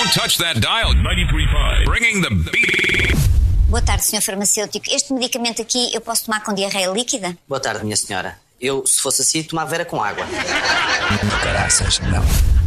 Don't touch that dial. 93.5. Bringing the beat. Boa tarde, Sr. Farmacêutico. Este medicamento aqui eu posso tomar com diarreia líquida? Boa tarde, minha senhora. Eu, se fosse assim, tomava era com água. Caraças, não.